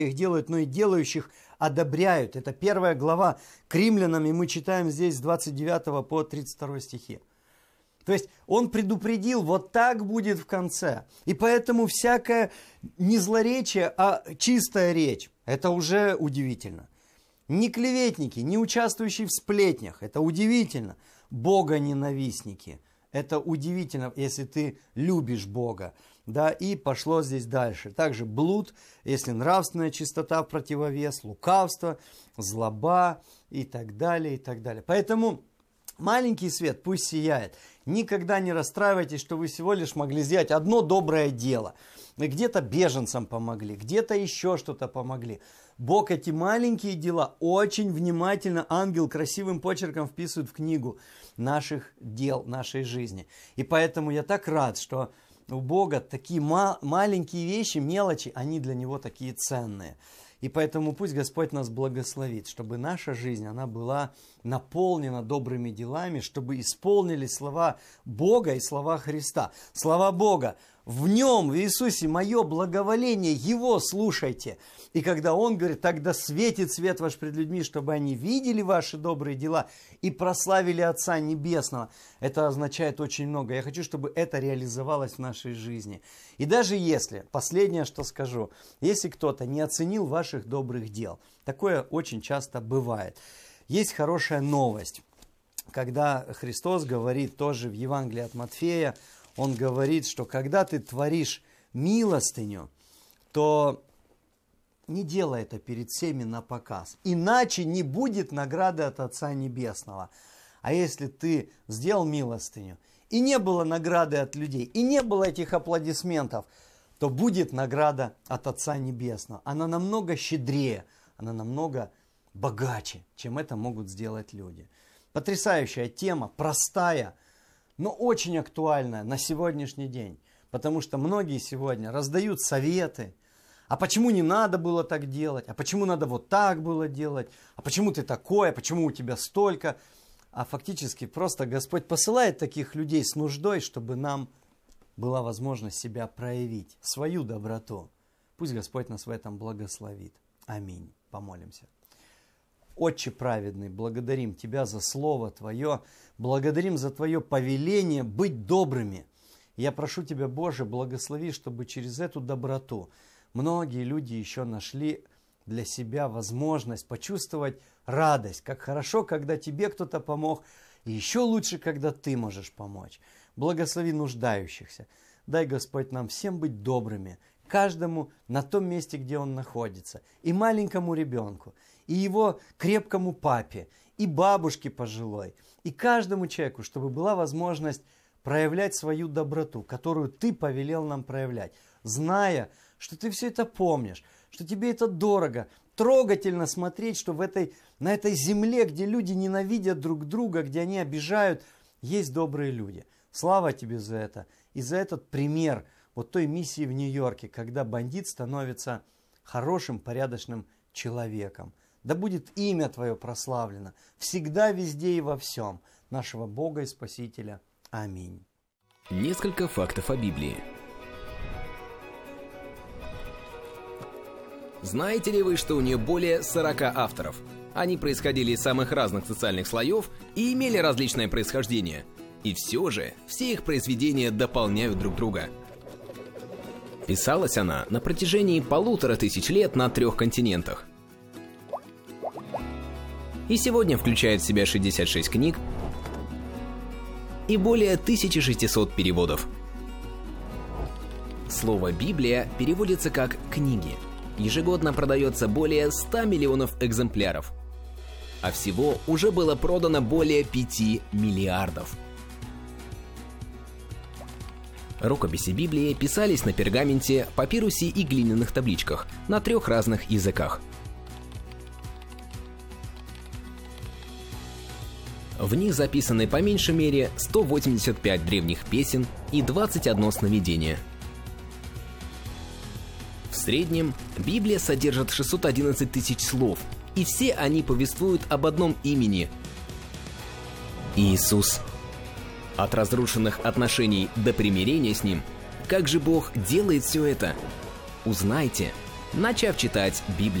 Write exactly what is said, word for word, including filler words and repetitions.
их делают, но и делающих одобряют. Это первая глава к Римлянам, и мы читаем здесь с двадцать девятого по тридцать второй стихи. То есть он предупредил, вот так будет в конце. И поэтому всякое не злоречие, а чистая речь, это уже удивительно. Не клеветники, не участвующие в сплетнях, это удивительно. Богоненавистники, это удивительно, если ты любишь Бога. Да, и пошло здесь дальше. Также блуд, если нравственная чистота в противовес, лукавство, злоба и так далее, и так далее. Поэтому маленький свет пусть сияет. Никогда не расстраивайтесь, что вы всего лишь могли сделать одно доброе дело. Где-то беженцам помогли, где-то еще что-то помогли. Бог эти маленькие дела очень внимательно, ангел красивым почерком вписывает в книгу наших дел, нашей жизни. И поэтому я так рад, что у Бога такие ма- маленькие вещи, мелочи, они для Него такие ценные. И поэтому пусть Господь нас благословит, чтобы наша жизнь, она была наполнена добрыми делами, чтобы исполнились слова Бога и слова Христа. Слова Бога: в Нем, в Иисусе, мое благоволение, Его слушайте. И когда Он говорит: тогда светит свет ваш пред людьми, чтобы они видели ваши добрые дела и прославили Отца Небесного. Это означает очень много. Я хочу, чтобы это реализовалось в нашей жизни. И даже если, последнее, что скажу, если кто-то не оценил ваших добрых дел, такое очень часто бывает. Есть хорошая новость. Когда Христос говорит тоже в Евангелии от Матфея, Он говорит, что когда ты творишь милостыню, то не делай это перед всеми на показ, иначе не будет награды от Отца Небесного. А если ты сделал милостыню, и не было награды от людей, и не было этих аплодисментов, то будет награда от Отца Небесного. Она намного щедрее, она намного богаче, чем это могут сделать люди. Потрясающая тема, простая, но очень актуальная на сегодняшний день. Потому что многие сегодня раздают советы. А почему не надо было так делать? А почему надо вот так было делать? А почему ты такой? А почему у тебя столько? А фактически просто Господь посылает таких людей с нуждой, чтобы нам была возможность себя проявить, свою доброту. Пусть Господь нас в этом благословит. Аминь. Помолимся. Отче праведный, благодарим Тебя за Слово Твое, благодарим за Твое повеление быть добрыми. Я прошу Тебя, Боже, благослови, чтобы через эту доброту многие люди еще нашли для себя возможность почувствовать радость. Как хорошо, когда Тебе кто-то помог, и еще лучше, когда Ты можешь помочь. Благослови нуждающихся. Дай, Господь, нам всем быть добрыми, каждому на том месте, где он находится, и маленькому ребенку, и его крепкому папе, и бабушке пожилой, и каждому человеку, чтобы была возможность проявлять свою доброту, которую Ты повелел нам проявлять, зная, что Ты все это помнишь, что Тебе это дорого, трогательно смотреть, что в этой, на этой земле, где люди ненавидят друг друга, где они обижают, есть добрые люди. Слава Тебе за это и за этот пример вот той миссии в Нью-Йорке, когда бандит становится хорошим, порядочным человеком. Да будет имя Твое прославлено всегда, везде и во всем, нашего Бога и Спасителя. Аминь. Несколько фактов о Библии. Знаете ли вы, что у нее более сорока авторов? Они происходили из самых разных социальных слоев и имели различное происхождение. И все же, все их произведения дополняют друг друга. Писалась она на протяжении полутора тысяч лет на трех континентах. И сегодня включает в себя шестьдесят шесть книг и более тысяча шестьсот переводов. Слово «Библия» переводится как «книги». Ежегодно продается более ста миллионов экземпляров. А всего уже было продано более пяти миллиардов. Рукописи Библии писались на пергаменте, папирусе и глиняных табличках на трех разных языках. В них записаны по меньшей мере сто восемьдесят пять древних песен и двадцать одно сновидение. В среднем Библия содержит шестьсот одиннадцать тысяч слов, и все они повествуют об одном имени – Иисус. От разрушенных отношений до примирения с Ним. Как же Бог делает все это? Узнайте начав читать Библию.